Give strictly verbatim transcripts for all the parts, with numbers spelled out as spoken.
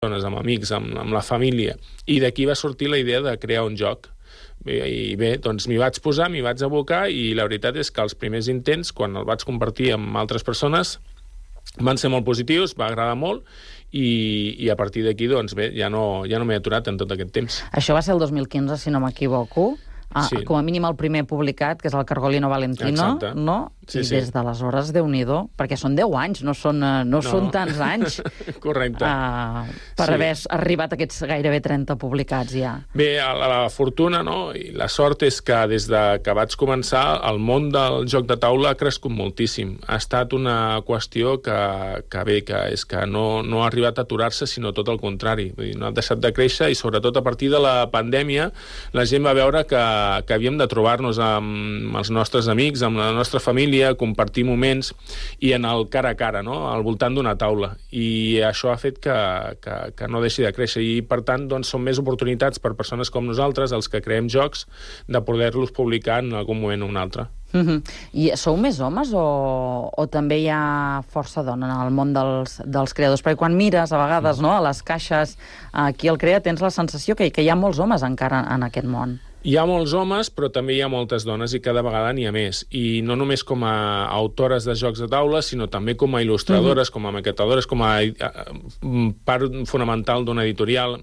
persones, amb amics, amb, amb la família. I d'aquí va sortir la idea de crear un joc. I bé, doncs m'hi vaig posar, m'hi vaig abocar, i la veritat és que els primers intents, quan el vaig compartir amb altres persones, van ser molt positius, va agradar molt, i, i a partir d'aquí, doncs bé, ja no, ja no m'he aturat en tot aquest temps. Això va ser el dos mil quinze, si no m'equivoco. Ah, sí. Com a mínim el primer publicat, que és el Cargolino Valentino, exacte. No? Sí, I sí. des d'aleshores, Déu-n'hi-do, perquè són deu anys, no són, no no. són tants anys. Correcte. Uh, per sí. haver arribat a aquests gairebé trenta publicats ja. Bé, la, la fortuna, no?, i la sort és que des de que vaig començar, el món del joc de taula ha crescut moltíssim. Ha estat una qüestió que, que bé, que és que no, no ha arribat a aturar-se, sinó tot el contrari. Vull dir, no ha deixat de créixer, i sobretot a partir de la pandèmia la gent va veure que que havíem de trobar-nos amb els nostres amics, amb la nostra família, compartir moments, i en el cara a cara, no?, al voltant d'una taula. I això ha fet que, que, que no deixi de créixer, i per tant doncs, són més oportunitats per persones com nosaltres, els que creem jocs, de poder-los publicar en algun moment o un altre. Uh-huh. I sou més homes o, o també hi ha força dona en el món dels, dels creadors? Perquè quan mires, a vegades, no, a les caixes, aquí al Crea, tens la sensació que, que hi ha molts homes encara en aquest món. Hi ha molts homes, però també hi ha moltes dones, i cada vegada n'hi ha més. I no només com a autores de jocs de taula, sinó també com a il·lustradores, uh-huh. com a maquetadores, com a, a part fonamental d'una editorial.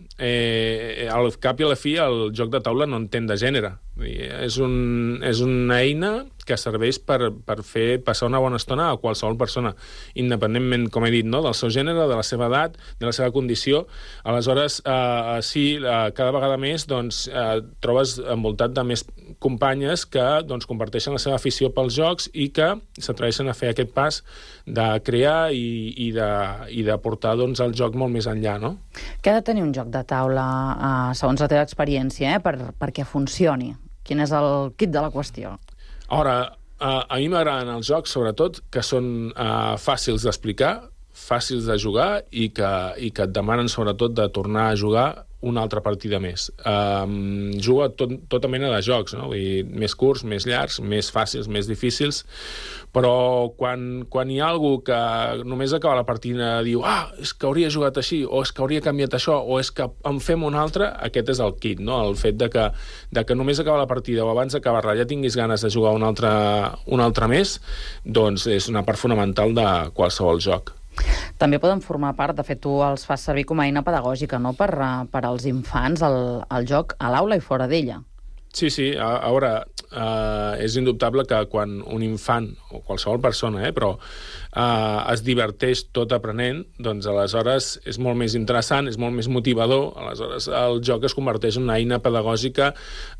Eh, al cap i a la fi, el joc de taula no entén de gènere. És, un, és una eina que serveix per, per fer passar una bona estona a qualsevol persona, independentment, com he dit, no?, del seu gènere, de la seva edat, de la seva condició. Aleshores, eh, sí, eh, cada vegada més doncs, eh, trobes envoltat de més companyes que doncs, comparteixen la seva afició pels jocs i que s'atreveixen a fer aquest pas de crear i, i, de, i de portar doncs, el joc molt més enllà, no? Què ha de tenir un joc de taula, eh, segons la teva experiència, eh, per, perquè funcioni? Quin és el kit de la qüestió? Ara, a, a mi m'agraden els jocs, sobretot, que són uh, fàcils d'explicar, fàcils de jugar, i que, i que et demanen, sobretot, de tornar a jugar una altra partida més. Um, jugo a tot, tota mena de jocs, no? Vull dir, més curts, més llargs, més fàcils, més difícils, però quan, quan hi ha algú que només acaba la partida i diu ah, és que hauria jugat així, o és que hauria canviat això, o és que en fem un altre, aquest és el kit, no? El fet de que, de que només acaba la partida o abans d'acabar-la ja tinguis ganes de jugar un altre, un altre més, doncs és una part fonamental de qualsevol joc. També poden formar part, de fet tu els fas servir com a eina pedagògica, no?, per, per als infants, el, el joc a l'aula i fora d'ella. Sí, sí, a, a veure, uh, és indubtable que quan un infant, o qualsevol persona, eh, però uh, es diverteix tot aprenent, doncs aleshores és molt més interessant, és molt més motivador, aleshores el joc es converteix en una eina pedagògica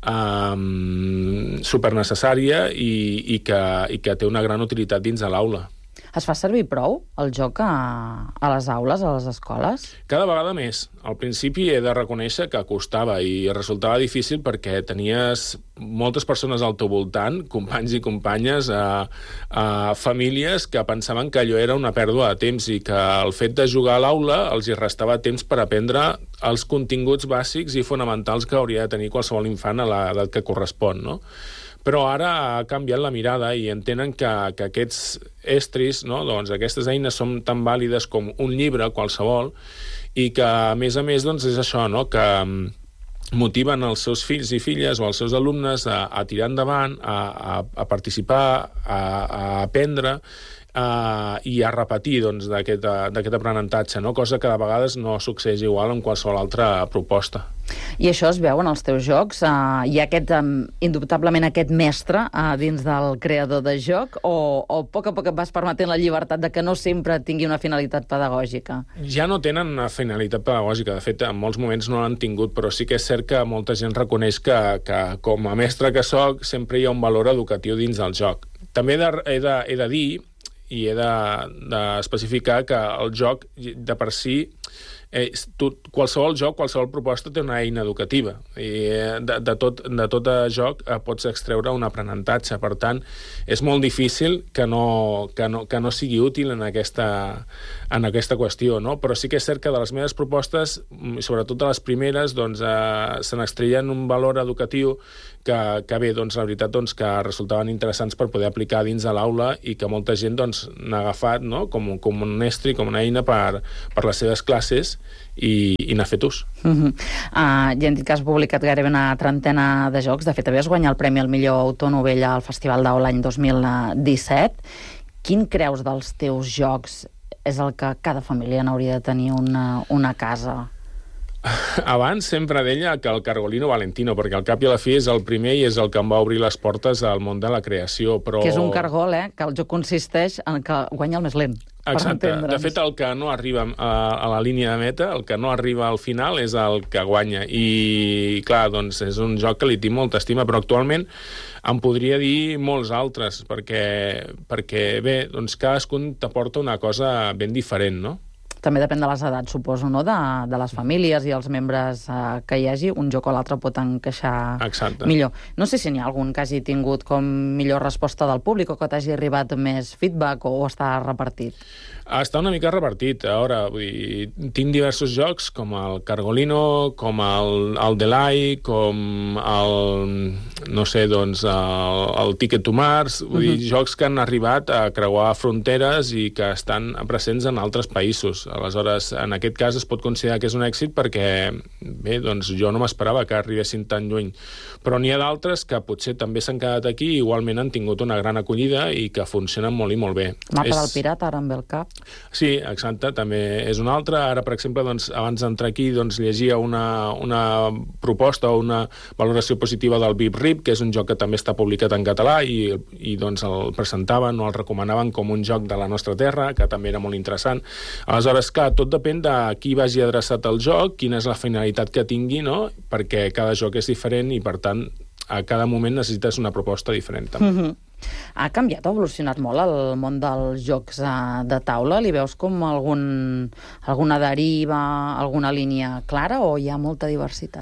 um, supernecessària i, i, que, i que té una gran utilitat dins de l'aula. Es fa servir prou el joc a, a les aules, a les escoles? Cada vegada més. Al principi he de reconèixer que costava i resultava difícil perquè tenies moltes persones al teu voltant, companys i companyes, a, a famílies que pensaven que allò era una pèrdua de temps i que el fet de jugar a l'aula els hi restava temps per aprendre els continguts bàsics i fonamentals que hauria de tenir qualsevol infant a l'edat que correspon, no? Però ara ha canviat la mirada i entenen que, que aquests estris, no? Doncs aquestes eines són tan vàlides com un llibre qualsevol i que, a més a més, doncs és això, no? Que motiven els seus fills i filles o els seus alumnes a, a tirar endavant, a, a, a participar, a, a aprendre, Uh, i a repetir doncs, d'aquest aprenentatge, no? Cosa que de vegades no succeeix igual en qualsevol altra proposta. I això es veu en els teus jocs? Uh, hi ha aquest, um, indubtablement aquest mestre uh, dins del creador de joc o, o a poc a poc et vas permetent la llibertat de que no sempre tingui una finalitat pedagògica? Ja no tenen una finalitat pedagògica, de fet en molts moments no l'han tingut, però sí que és cert que molta gent reconeix que, que com a mestre que soc sempre hi ha un valor educatiu dins del joc. També he de, he de, he de dir i he d'especificar de, de que el joc de per si, eh, tot, qualsevol joc, qualsevol proposta té una eina educativa. I de, de, tot, de tot joc eh, pots extreure un aprenentatge. Per tant, és molt difícil que no, que no, que no sigui útil en aquesta, en aquesta qüestió, no? Però sí que és cert que de les meves propostes, sobretot de les primeres, doncs, eh, se n'extreien un valor educatiu que, que bé, doncs, la veritat doncs, que resultaven interessants per poder aplicar dins de l'aula i que molta gent doncs, n'ha agafat, no? com, com un estri, com una eina per, per les seves classes i, i n'ha fet ús. Uh -huh. uh, ja hem dit que has publicat gairebé una trentena de jocs. De fet, havies guanyat el Premi al millor autor novell al Festival d'O l'any dos mil disset. Quin creus dels teus jocs és el que cada família n'hauria de tenir una, una casa? Abans sempre deia que el Cargolino Valentino, perquè al cap i a la fi és el primer i és el que em va obrir les portes al món de la creació, però... Que és un cargol, eh? Que el joc consisteix en que guanya el més lent. Exacte. De fet, el que no arriba a, a la línia de meta, el que no arriba al final, és el que guanya. I, clar, doncs és un joc que li tinc molta estima, però actualment em podria dir molts altres, perquè, perquè bé, doncs cadascun t'aporta una cosa ben diferent, no? També depèn de les edats, suposo, no? De, de les famílies i els membres eh, que hi hagi, un joc o l'altre pot encaixar Exacte. millor. No sé si n'hi ha algun que hagi tingut com millor resposta del públic o que t'hagi arribat més feedback o, o està repartit? Està una mica repartit. A veure, vull dir, tinc diversos jocs, com el Cargolino, com el, el Delay, com el, no sé, doncs, el, el Ticket to Mars, vull dir, uh-huh. jocs que han arribat a creuar fronteres i que estan presents en altres països. Aleshores, en aquest cas es pot considerar que és un èxit perquè, bé, doncs jo no m'esperava que arribessin tan lluny. Però n'hi ha d'altres que potser també s'han quedat aquí i igualment han tingut una gran acollida i que funcionen molt i molt bé. Mapa és... del Pirata, ara em ve el cap. Sí, exacte, també és un altre. Ara, per exemple, doncs, abans d'entrar aquí, doncs, llegia una, una proposta o una valoració positiva del V I P R I P, que és un joc que també està publicat en català i, i doncs, el presentaven o el recomanaven com un joc de la nostra terra, que també era molt interessant. Aleshores, clar, tot depèn de qui vagi adreçat el joc, quina és la finalitat que tingui, no? Perquè cada joc és diferent i, per tant, a cada moment necessites una proposta diferent, també. Mm-hmm. Ha canviat, ha evolucionat molt el món dels jocs de taula? Li veus com algun, alguna deriva, alguna línia clara, o hi ha molta diversitat?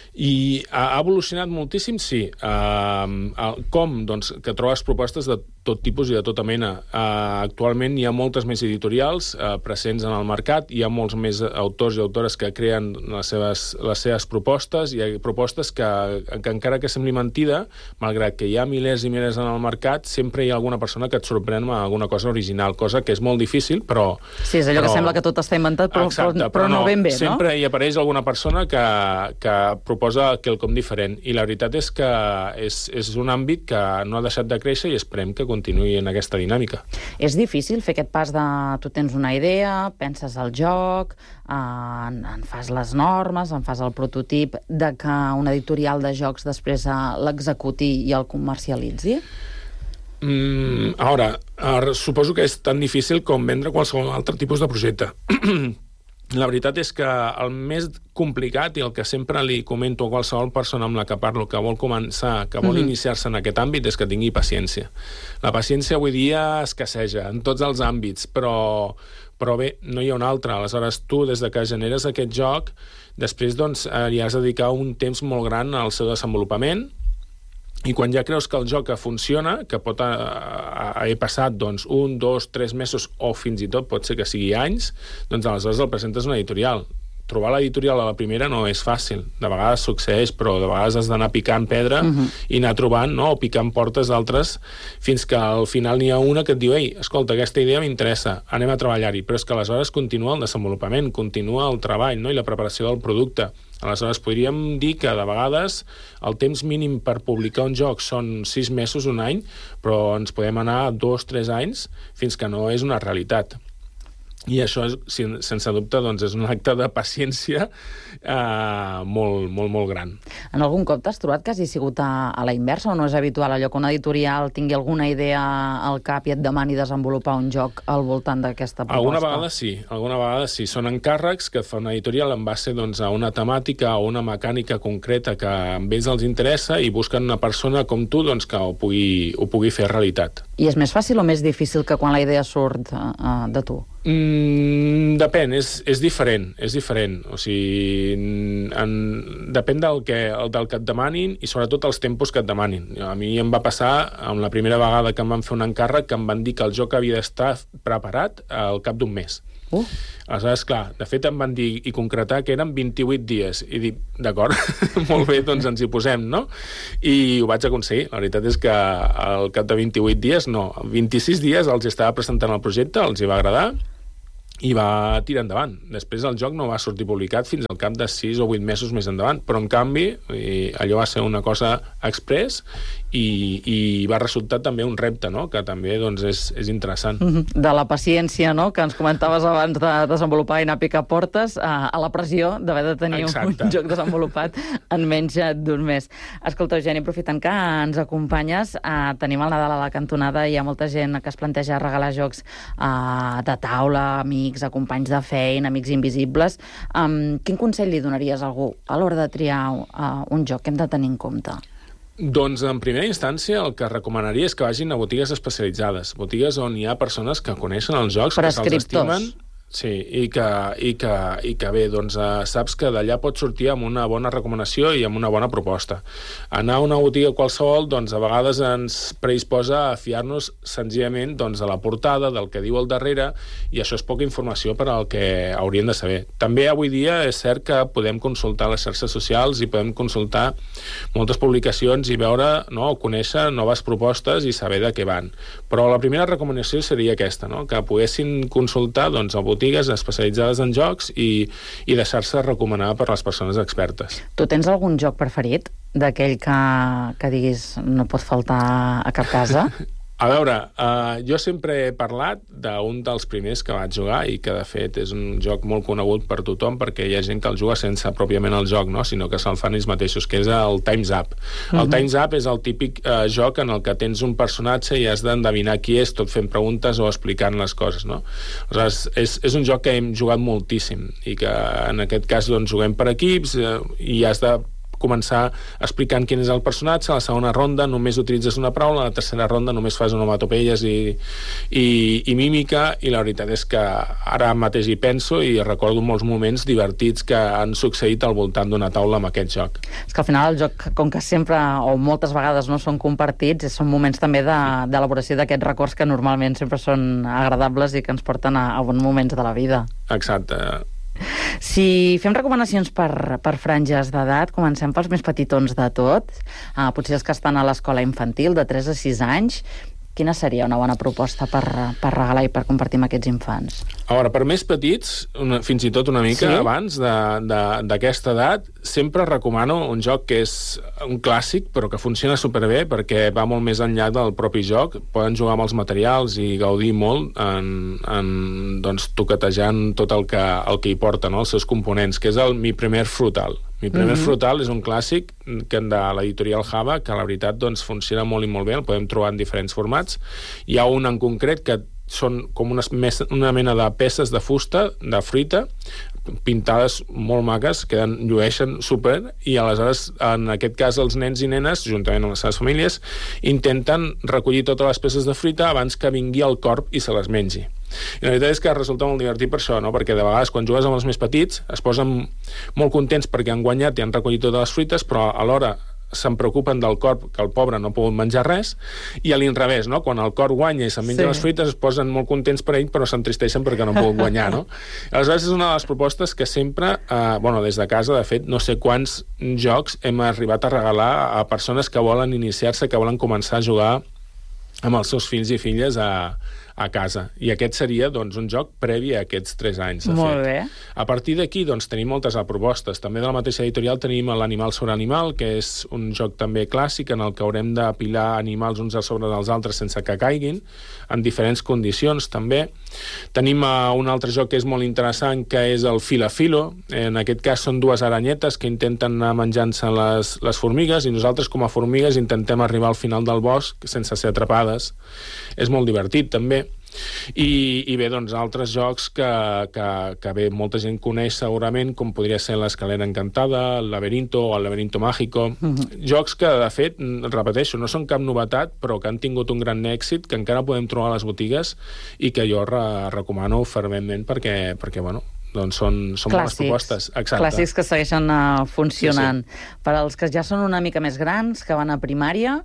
I ha evolucionat moltíssim, sí. Uh, com? Doncs que trobes propostes de tot tipus i de tota mena. Uh, actualment hi ha moltes més editorials uh, presents en el mercat, hi ha molts més autors i autores que creen les seves, les seves propostes, hi ha propostes que, que encara que sembli mentida, malgrat que hi ha milers i milers en el mercat, sempre hi ha alguna persona que et sorprèn amb alguna cosa original, cosa que és molt difícil, però... Sí, és allò però... que sembla que tot està inventat, però, exacte, però, però no, no ben bé, sempre no? Sempre hi apareix alguna persona que, que proposa quelcom diferent, i la veritat és que és, és un àmbit que no ha deixat de créixer i esperem que continuï en aquesta dinàmica. És difícil fer aquest pas de... Tu tens una idea, penses el joc, en, en fas les normes, en fas el prototip, de que una editorial de jocs després l'executi i el comercialitzi? Mm, ara, ara, suposo que és tan difícil com vendre qualsevol altre tipus de projecte. La veritat és que el més complicat i el que sempre li comento a qualsevol persona amb la que parlo que vol començar, que vol mm-hmm. iniciar-se en aquest àmbit, és que tingui paciència. La paciència avui dia escasseja en tots els àmbits, però, però bé, no hi ha una altra. Aleshores, tu, des de que generes aquest joc, després doncs, hi has de dedicar un temps molt gran al seu desenvolupament, i quan ja creus que el joc funciona, que pot haver passat doncs, un, dos, tres mesos o fins i tot pot ser que sigui anys, doncs aleshores el presentes a una editorial. Trobar l'editorial a la primera no és fàcil. De vegades succeeix, però de vegades has d'anar picant pedra uh-huh. i anar trobant, no? O picant portes d'altres, fins que al final n'hi ha una que et diu ei, escolta, aquesta idea m'interessa, anem a treballar-hi. Però és que aleshores continua el desenvolupament, continua el treball, no? I la preparació del producte. Aleshores, podríem dir que de vegades el temps mínim per publicar un joc són sis mesos, un any, però ens podem anar dos, tres anys fins que no és una realitat. I això, és, sense dubte, doncs és un acte de paciència eh, molt, molt, molt gran. En algun cop t'has trobat que hagi sigut a, a la inversa, o no és habitual allò que una editorial tingui alguna idea al cap i et demani desenvolupar un joc al voltant d'aquesta proposta? Alguna vegada sí, alguna vegada sí. Són encàrrecs que fa una editorial en base doncs, a una temàtica o una mecànica concreta que a ells els interessa i busquen una persona com tu doncs, que ho pugui, ho pugui fer realitat. I és més fàcil o més difícil que quan la idea surt uh, de tu? Mm, depèn, és, és diferent, és diferent. O sigui, en, depèn del que, del que et demanin i sobretot els tempos que et demanin. A mi em va passar, amb la primera vegada que em van fer un encàrrec, que em van dir que el joc havia d'estar preparat al cap d'un mes. Uh. Aleshores, clar, de fet em van dir i concretar que eren vint-i-vuit dies i dic, d'acord, molt bé, doncs ens hi posem, no? I ho vaig aconseguir. La veritat és que al cap de vint-i-vuit dies, no, vint-i-sis dies els estava presentant el projecte, els hi va agradar i va tirar endavant. Després el joc no va sortir publicat fins al cap de sis o vuit mesos més endavant, però en canvi allò va ser una cosa express i, i va resultar també un repte, no? Que també doncs, és, és interessant. De la paciència, no?, que ens comentaves abans de desenvolupar i anar a picar portes, a, a la pressió d'haver de tenir Exacte. un joc desenvolupat en menys d'un mes. Escolta, Eugeni, aprofitant que ens acompanyes, eh, tenim el Nadal a la cantonada i hi ha molta gent que es planteja regalar jocs eh, de taula, amics, a companys de feina, amics invisibles. Um, quin consell li donaries a algú a l'hora de triar uh, un joc que hem de tenir en compte? Doncs, en primera instància, el que recomanaria és que vagin a botigues especialitzades, botigues on hi ha persones que coneixen els jocs, que se'ls estimen... Sí, i que, i que, i que bé, doncs eh, saps que d'allà pots sortir amb una bona recomanació i amb una bona proposta. Anar a una botiga qualsevol, doncs a vegades ens predisposa a fiar-nos senzillament doncs, de la portada, del que diu al darrere, i això és poca informació per al que hauríem de saber. També avui dia és cert que podem consultar les xarxes socials i podem consultar moltes publicacions i veure, no, o conèixer noves propostes i saber de què van. Però la primera recomanació seria aquesta, no? Que poguessin consultar doncs, a botigues especialitzades en jocs i, i deixar-se recomanar per les persones expertes. Tu tens algun joc preferit d'aquell que, que diguis no pot faltar a cap casa? A veure, uh, jo sempre he parlat d'un dels primers que vaig jugar i que, de fet, és un joc molt conegut per tothom perquè hi ha gent que el juga sense pròpiament el joc, no? Sinó que se'l fan ells mateixos, que és el Time's Up. Uh-huh. El Time's Up és el típic uh, joc en el que tens un personatge i has d'endevinar qui és, tot fent preguntes o explicant les coses, no? Aleshores, és, és un joc que hem jugat moltíssim i que, en aquest cas, doncs, juguem per equips uh, i has de començar explicant quin és el personatge. A la segona ronda només utilitzes una paraula, a la tercera ronda només fas onomatopeies i, i, i mímica, i la veritat és que ara mateix hi penso i recordo molts moments divertits que han succeït al voltant d'una taula amb aquest joc. És que al final el joc, com que sempre o moltes vegades no són compartits, són moments també d'elaboració d'aquests records que normalment sempre són agradables i que ens porten a, a bons moments de la vida. Exacte. Si fem recomanacions per, per franges d'edat, comencem pels més petitons de tot, uh, potser els que estan a l'escola infantil, de tres a sis anys. Quina seria una bona proposta per, per regalar i per compartir amb aquests infants? A veure, per més petits, una, fins i tot una mica sí? abans d'aquesta edat, sempre recomano un joc que és un clàssic, però que funciona superbé perquè va molt més enllà del propi joc. Poden jugar amb els materials i gaudir molt en, en, doncs, toquetejant tot el que, el que hi porta, no? Els seus components, que és el Mi Primer Frutal. Mi Primer mm-hmm. Frutal és un clàssic que de l'editorial Java, que la veritat doncs, funciona molt i molt bé, el podem trobar en diferents formats. Hi ha un en concret que són com una, una mena de peces de fusta, de fruita, pintades molt maques, que llueixen super, i aleshores, en aquest cas, els nens i nenes, juntament amb les seves famílies, intenten recollir totes les peces de fruita abans que vingui al corb i se les mengi. I la veritat és que resulta molt divertit per això, no? Perquè de vegades quan jugues amb els més petits es posen molt contents perquè han guanyat i han recollit totes les fruites, però alhora se'n preocupen del corb, que el pobre no ha pogut menjar res, i a l'inrevés, no? Quan el corb guanya i se'n menja sí. les fruites es posen molt contents per ell, però s'entristeixen perquè no han pogut guanyar, no? Aleshores és una de les propostes que sempre, eh, bueno, des de casa, de fet, no sé quants jocs hem arribat a regalar a persones que volen iniciar-se, que volen començar a jugar amb els seus fills i filles a, a casa. I aquest seria doncs, un joc previ a aquests tres anys. Molt bé. A partir d'aquí doncs, tenim moltes propostes. També de la mateixa editorial tenim l'Animal sobre Animal, que és un joc també clàssic en el que haurem d'apilar animals uns sobre els altres sense que caiguin, en diferents condicions també. Tenim uh, un altre joc que és molt interessant, que és el Fila-Filo. En aquest cas són dues aranyetes que intenten anar menjant-se les, les formigues, i nosaltres com a formigues intentem arribar al final del bosc sense ser atrapades. És molt divertit també. I, i bé, doncs altres jocs que, que, que bé, molta gent coneix segurament, com podria ser l'Escalera Encantada, el Laberinto o el Laberinto Mágico. Mm-hmm. Jocs que, de fet, repeteixo, no són cap novetat, però que han tingut un gran èxit, que encara podem trobar a les botigues i que jo re recomano ferventment perquè, perquè bueno, doncs són, són bones propostes. Exacte. Clàssics que segueixen uh, funcionant. Sí, sí. Per als que ja són una mica més grans, que van a primària,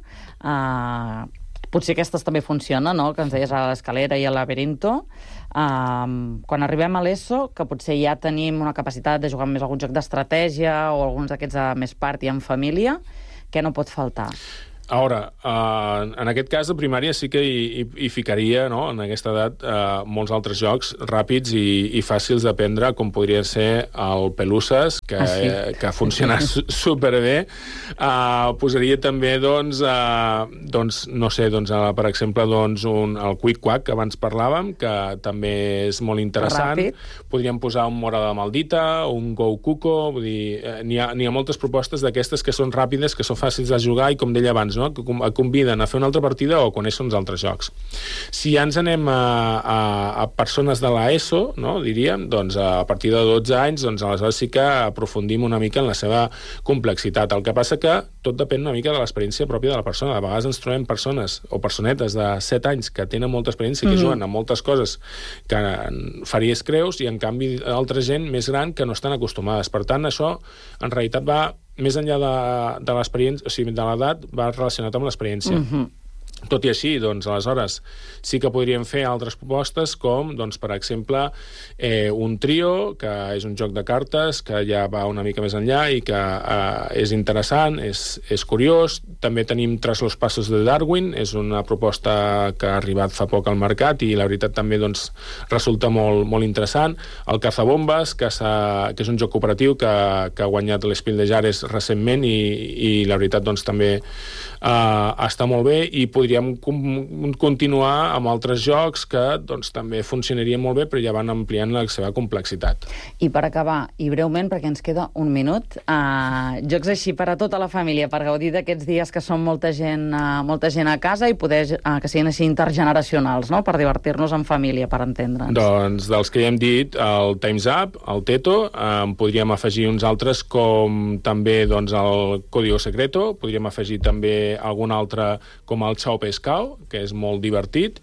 uh, potser aquestes també funcionen, no?, que ens deies a l'Escalera i a Laberinto. Um, quan arribem a l'ESO, que potser ja tenim una capacitat de jugar més algun joc d'estratègia o alguns d'aquests a més part i en família, què no pot faltar? Ara, uh, en aquest cas de primària sí que hi, hi, hi ficaria, no?, en aquesta edat, uh, molts altres jocs ràpids i, i fàcils d'aprendre, com podria ser el Pelusses, que, ah, sí? eh, que funciona su superbé. Uh, posaria també, doncs, uh, doncs no sé, doncs, uh, per exemple, doncs, un, el Quick Quack, que abans parlàvem, que també és molt interessant. Ràpid. Podríem posar un Morada Maldita, un Go Cuco, vull dir, eh, n'hi ha, n'hi ha moltes propostes d'aquestes que són ràpides, que són fàcils de jugar i, com deia abans, no?, que conviden a fer una altra partida o a conèixer uns altres jocs. Si ja ens anem a, a, a persones de l'ESO, no?, diríem, doncs a partir de dotze anys, doncs aleshores sí que aprofundim una mica en la seva complexitat. El que passa que tot depèn una mica de l'experiència pròpia de la persona. De vegades ens trobem persones o personetes de set anys que tenen molta experiència i que mm-hmm. juguen a moltes coses que faries creus, i en canvi altra gent més gran que no estan acostumades. Per tant, això en realitat va més enllà de, de l'experiència, o sigui, de l'edat, va relacionat amb l'experiència. Mm-hmm. Tot i així, doncs, aleshores, sí que podríem fer altres propostes com, doncs, per exemple, eh, un trio, que és un joc de cartes que ja va una mica més enllà i que eh, és interessant, és, és curiós. També tenim Tras los pasos de Darwin, és una proposta que ha arribat fa poc al mercat i la veritat també, doncs, resulta molt, molt interessant. El Cazabombes, que, que és un joc cooperatiu que, que ha guanyat l'Espil de Jares recentment i, i la veritat, doncs, també eh, està molt bé, i podríem continuar amb altres jocs que, doncs, també funcionarien molt bé, però ja van ampliant la seva complexitat. I per acabar, i breument, perquè ens queda un minut, uh, jocs així per a tota la família, per gaudir d'aquests dies que som molta gent, uh, molta gent a casa i poder uh, que siguin així intergeneracionals, no?, per divertir-nos en família, per entendre'ns. Doncs dels que ja hem dit, el Time's Up, el Teto, eh, podríem afegir uns altres com també, doncs, el Código Secreto, podríem afegir també algun altre com el Chao Pescao, que és molt divertit,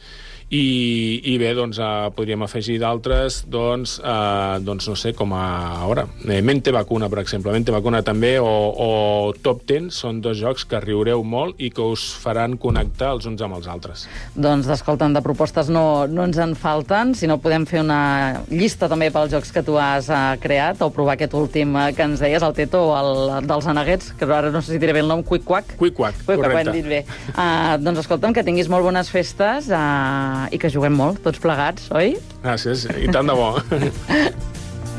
i, i bé, doncs, eh, podríem afegir d'altres, doncs, eh, doncs, no sé, com a, a veure, eh, Mente Vacuna, per exemple. Mente Vacuna també, o, o Top Ten, són dos jocs que riureu molt i que us faran connectar els uns amb els altres. Doncs, escolta'm, de propostes no, no ens en falten, si no podem fer una llista també pels jocs que tu has uh, creat, o provar aquest últim uh, que ens deies, el Teto, o el dels Aneguets, que ara no sé si diré bé el nom, Quick Quack. Quick Quack, Quick correcte. Quack, ho hem dit bé. Uh, doncs, escolta'm, que tinguis molt bones festes, uh, i que juguem molt, tots plegats, oi? Gràcies, i tant de bo.